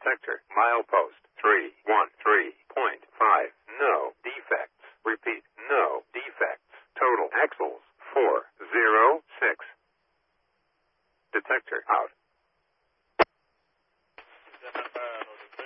Detector, milepost 313.5. No defects. Repeat, no defects. Total axles 406. Detector out.